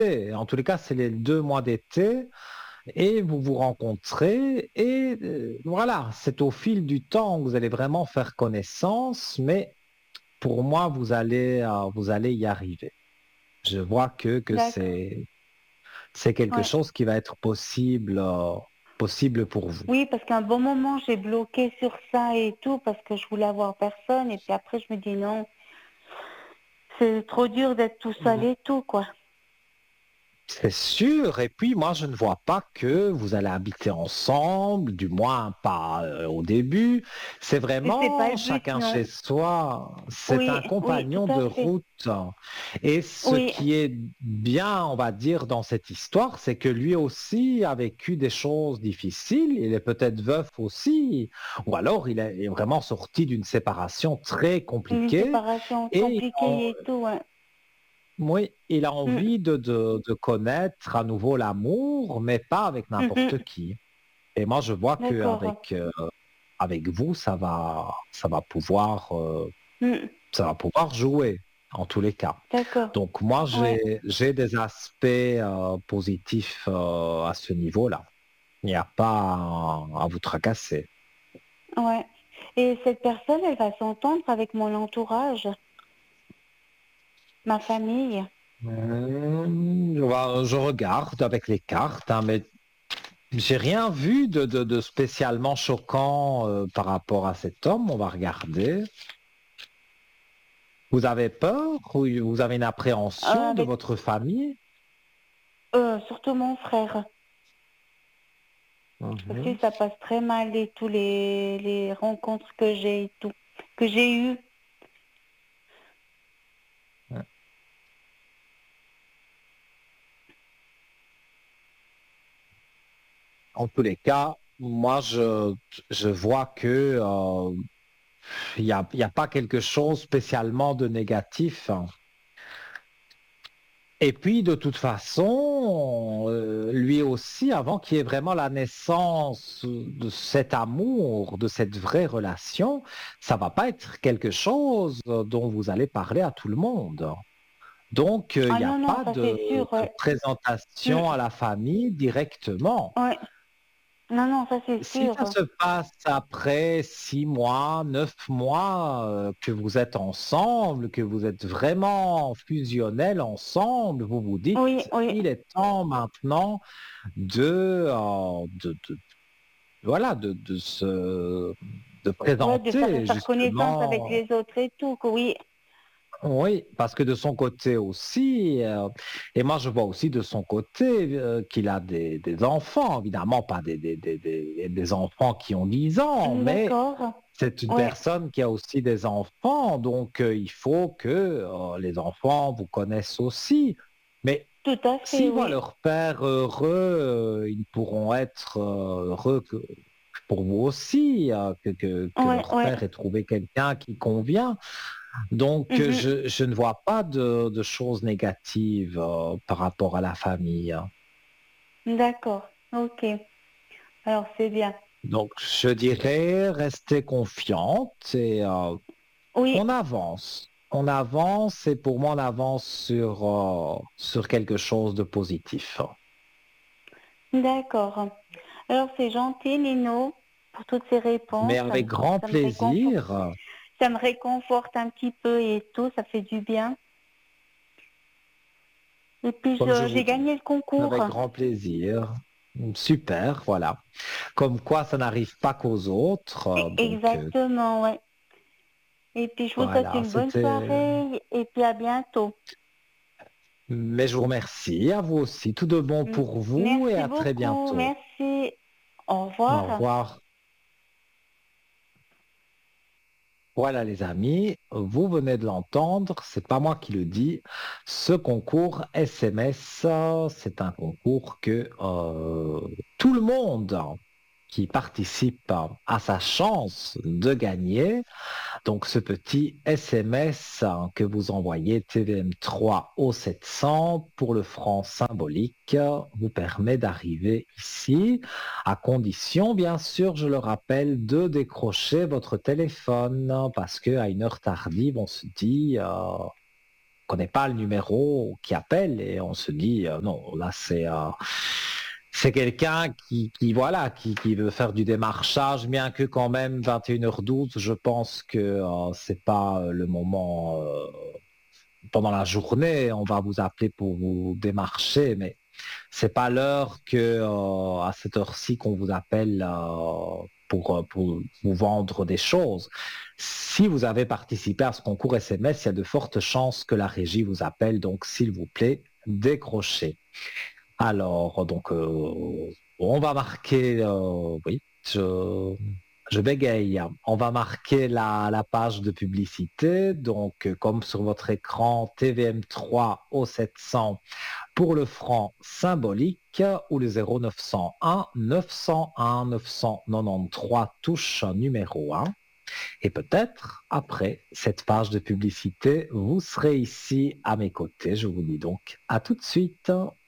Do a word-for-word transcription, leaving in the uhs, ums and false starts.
En tous les cas, c'est les deux mois d'été et vous vous rencontrez et heu, voilà, c'est au fil du temps que vous allez vraiment faire connaissance, mais pour moi, vous allez, heu, vous allez y arriver. Je vois que que D'accord. c'est c'est quelque Ouais. chose qui va être possible, heu, possible pour vous. Oui, parce qu'un bon moment, j'ai bloqué sur ça et tout, parce que je voulais avoir personne. Et puis après, je me dis non, c'est trop dur d'être tout seul et tout, quoi. C'est sûr, et puis moi je ne vois pas que vous allez habiter ensemble, du moins pas euh, au début. C'est Et c'est pas vraiment le but, chacun non. chez soi. C'est Oui, un oui, tout compagnon à de fait. route. Et ce Oui, qui est bien, on va dire, dans cette histoire, c'est que lui aussi a vécu des choses difficiles. Il est peut-être veuf aussi, ou alors il est vraiment sorti d'une séparation très une compliquée. séparation Et compliquée et tout, ouais. oui, il a Mm, envie de, de, de connaître à nouveau l'amour, mais pas avec n'importe mhm. qui. Et moi, je vois D'accord. qu'avec euh, avec vous, ça va, ça va pouvoir, euh, Mm, ça va pouvoir jouer en tous les cas. d'accord. Donc moi, Ouais, j'ai, j'ai des aspects euh, positifs euh, à ce niveau-là. Il n'y a pas à, à vous tracasser. ouais. Et cette personne, elle va s'entendre avec mon entourage, ma famille. Hum, je vois- je regarde avec les cartes, hein, mais j'ai rien vu de, de- de spécialement choquant euh, par rapport à cet homme. On va regarder. Vous avez peur ou vous avez une Euh, appréhension de avec votre famille? euh, surtout mon frère. Parce que Mhm. ça passe très mal et tous les, les rencontres que j'ai et tout, que j'ai eues. En tous les cas, moi, je, je vois que euh, il n'y a, il y a pas quelque chose spécialement de négatif. Et puis, de toute façon, euh, lui aussi, avant qu'il y ait vraiment la naissance de cet amour, de cette vraie relation, ça va pas être quelque chose dont vous allez parler à tout le monde. Donc, euh, il Ah n'y a non, non, pas ça de, c'est sûr, de ouais. Mm, présentation à la famille directement. ouais. Non, non, ça c'est Si ça sûr. se passe après six mois, neuf mois, euh, que vous êtes ensemble, que vous êtes vraiment fusionnels ensemble, vous vous dites, Oui, oui. il est temps maintenant de, euh, de, de- voilà, de, de se, de Ouais, de faire, présenter faire connaissance avec justement. les autres et tout, que oui. Oui, parce que de son côté aussi, euh, et moi je vois aussi de son côté euh, qu'il a des, des enfants, évidemment pas des, des, des, des, des enfants qui ont dix ans, Mm, mais d'accord. c'est une Ouais, personne qui a aussi des enfants, donc euh, il faut que euh, les enfants vous connaissent aussi. Mais tout à fait, s'ils voient oui. leur père heureux, euh, ils pourront être euh, heureux que- pour vous aussi, euh, que, que, que Ouais, leur ouais. père ait trouvé quelqu'un qui convient. Donc, euh, Mhm. je, je ne vois pas de, de choses négatives euh, par rapport à la famille. D'accord. Ok. Alors c'est bien. Donc, je dirais, restez confiante et euh, Oui, on avance. On avance et pour moi, on avance sur, euh, sur quelque chose de positif. d'accord. Alors c'est gentil, Lino, pour toutes ces réponses. Mais Ça me, avec grand ça me réconforte. plaisir, Ça me réconforte un petit peu et tout, ça fait du bien. Et puis comme je je- vous j'ai dis, gagné le concours. avec grand plaisir. Super, voilà. Comme quoi, ça n'arrive pas qu'aux autres. E- euh, Donc, euh, Exactement, ouais. Et puis je vous souhaite voilà, une bonne c'était. soirée et puis à bientôt. Mais je vous remercie, à vous aussi. Tout de bon M- pour vous et Merci à très beaucoup, bientôt. merci. Au Au revoir. revoir. Voilà les amis, vous venez de l'entendre, c'est pas moi qui le dis. Ce concours S M S, euh, c'est un concours que euh, tout le monde qui participe à sa chance de gagner. Donc ce petit S M S hein, que vous envoyez T V M trois au sept cents pour le franc symbolique euh, vous permet d'arriver ici, à condition bien sûr, je le rappelle, de décrocher votre téléphone hein, parce que à une heure tardive, on se dit euh, connaît pas le numéro qui appelle et on se dit euh, non, là c'est euh, c'est quelqu'un qui, qui voilà qui, qui veut faire du démarchage, bien que quand même vingt et une heures douze, je pense que euh, c'est pas le moment euh, pendant la journée, on va vous appeler pour vous démarcher, mais c'est pas l'heure que euh, à cette heure-ci qu'on vous appelle euh, pour, euh, pour vous vendre des choses. Si vous avez participé à ce concours S M S, il y a de fortes chances que la régie vous appelle, donc s'il vous plaît, décrochez. Alors, donc, euh, on va marquer, euh, oui, je, je bégaye. On va marquer la, la page de publicité. Donc, euh, comme sur votre écran, T V M trois au sept cents pour le franc symbolique ou le zéro neuf cent un neuf cent un neuf cent quatre-vingt-treize touche numéro un. Et peut-être, après cette page de publicité, vous serez ici à mes côtés. Je vous dis donc à tout de suite.